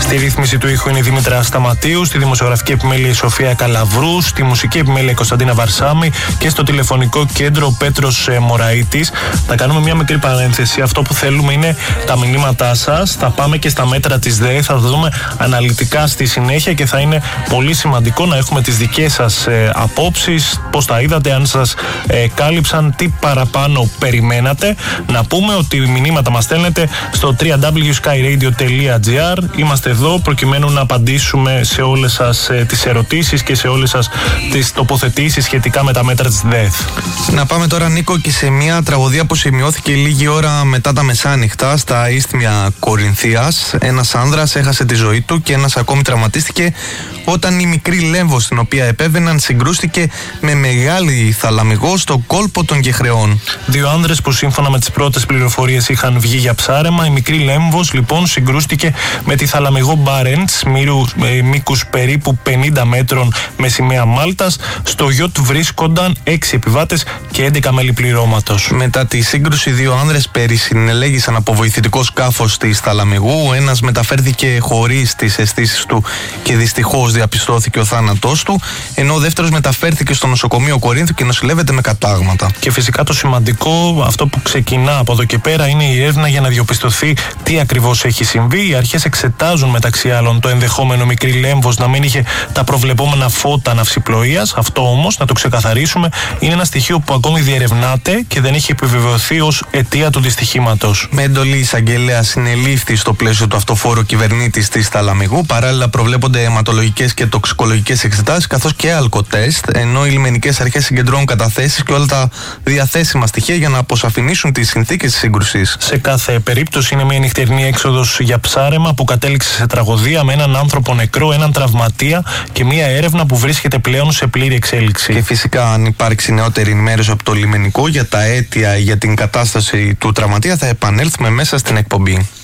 Στη ρύθμιση του ήχου είναι η Δήμητρα Σταματίου, στη δημοσιογραφική επιμέλεια η Σοφία Καλαβρού, στη μουσική επιμέλεια η Κωνσταντίνα Βαρσάμι και στο τηλεφωνικό κέντρο ο Πέτρος Μωραΐτης. Θα κάνουμε μια μικρή παρένθεση. Αυτό που θέλουμε είναι τα μηνύματά σας. Θα πάμε και στα μέτρα της ΔΕΗ, θα τα δούμε αναλυτικά στη συνέχεια και θα είναι πολύ σημαντικό να έχουμε τις δικές σας απόψεις, πώς τα είδατε, αν σας κάλυψαν, τι παραπάνω περιμένατε. Να πούμε ότι μηνύματα μας στέλνετε στο www.skyradio.gr. Είμαστε εδώ προκειμένου να απαντήσουμε σε όλες σας τις ερωτήσεις και σε όλες σας τις τοποθετήσεις σχετικά με τα μέτρα της ΔΕΘ. Να πάμε τώρα, Νίκο, και σε μια τραγωδία που σημειώθηκε λίγη ώρα μετά τα μεσάνυχτα στα Ίσθμια Κορινθίας. Ένας άνδρας έχασε τη ζωή του και ένας ακόμη τραυματίστηκε όταν η μικρή Λέμβος στην οποία επέβαιναν συγκρούστηκε με μεγάλη θαλαμιγό στο κόλπο των Κεχρεών. Δύο άνδρες που σύμφωνα με τις πρώτες πληροφορίες είχαν βγει για ψάρεμα. Η μικρή Λέμβος λοιπόν συγκρούστηκε με τη θαλαμιγό Μπάρεντς μήκους περίπου 50 μέτρων με σημαία Μάλτας. Στο γιότ βρίσκονταν 6 επιβάτες και 11 μέλη πληρώματος. Μετά τη σύγκρουση, δύο άνδρες περισυνελέγησαν από βοηθητικό σκάφος της θαλαμιγού. Ένας μεταφέρθηκε χωρίς τις αισθήσεις του και δυστυχώς διαπιστώθηκε ο θάνατός του, ενώ ο δεύτερος μεταφέρθηκε στο νοσοκομείο Κορίνθου και νοσηλεύεται με κατάγματα. Και φυσικά το σημαντικό, αυτό που ξεκινά από εδώ και πέρα, είναι η έρευνα για να διοπιστωθεί τι ακριβώς έχει συμβεί. Οι αρχές εξετάζουν μεταξύ άλλων το ενδεχόμενο μικρή Λέμβος να μην είχε τα προβλεπόμενα φώτα ναυσιπλοείας. Αυτό όμως, να το ξεκαθαρίσουμε, είναι ένα στοιχείο που ακόμη διερευνάται και δεν έχει επιβεβαιωθεί ως αιτία του δυστυχήματος. Με εντολή εισαγγελέα συνελήφθη στο πλαίσιο του αυτοφόρου κυβερνήτης της θαλαμιγού. Παράλληλα, προβλέπονται αιματολογικές και τοξικολογικές εξετάσεις καθώς και αλκοτέστ, ενώ οι λιμενικές αρχές συγκεντρώνουν καταθέσεις και όλα τα διαθέσιμα στοιχεία για να αποσαφηνίσουν τις συνθήκες της σύγκρουσης. Σε κάθε περίπτωση είναι μια νυχτερινή έξοδος για ψάρεμα που κατέληξε σε τραγωδία με έναν άνθρωπο νεκρό, έναν τραυματία και μια έρευνα που βρίσκεται πλέον σε πλήρη εξέλιξη. Και φυσικά, αν υπάρξει νεότερη ενημέρωση από το λιμενικό για τα αίτια για την κατάσταση του τραυματία, θα επανέλθουμε μέσα στην εκπομπή.